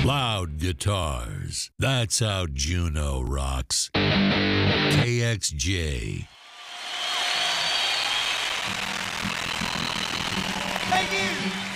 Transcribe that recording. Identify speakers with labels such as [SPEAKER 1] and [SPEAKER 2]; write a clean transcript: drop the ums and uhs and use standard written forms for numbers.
[SPEAKER 1] Loud guitars. That's how Juneau rocks. KXJ.
[SPEAKER 2] Thank you.